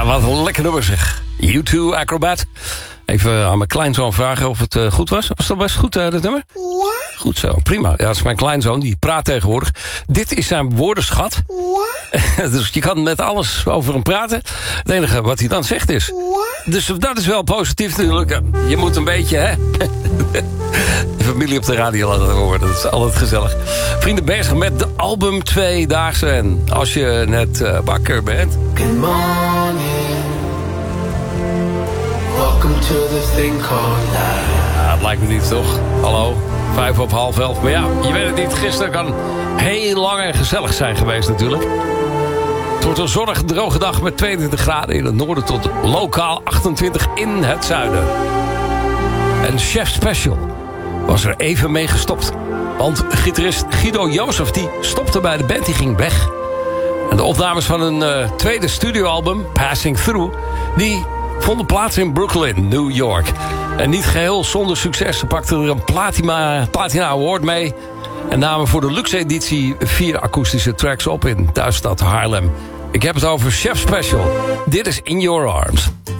wat een lekker nummer zeg. U2 Acrobat. Even aan mijn kleinzoon vragen of het goed was. Was dat best goed, dat nummer? Ja. Goed zo, prima. Ja, dat is mijn kleinzoon, die praat tegenwoordig. Dit is zijn woordenschat. Ja. Dus je kan met alles over hem praten. Het enige wat hij dan zegt is... Ja. Dus dat is wel positief natuurlijk. Je moet een beetje, hè... de familie op de radio laten horen. Dat is altijd gezellig. Vrienden, bezig met de album Tweedaagse. En als je net wakker bent... Good morning. Welcome to the thing called life. Ja, het lijkt me niet, toch? Hallo? 11:55. Maar ja, je weet het niet. Gisteren kan heel lang en gezellig zijn geweest natuurlijk. Het wordt een zonnige, droge dag met 22 graden in het noorden... tot lokaal 28 in het zuiden. En Chef Special was er even mee gestopt. Want gitarist Guido Jozef die stopte bij de band, die ging weg. En de opnames van een tweede studioalbum, Passing Through... die vonden plaats in Brooklyn, New York. En niet geheel zonder succes. Ze pakten er een Platina Award mee... en namen voor de luxe editie 4 akoestische tracks op in thuisstad Haarlem. Ik heb het over Chef Special. Dit is In Your Arms.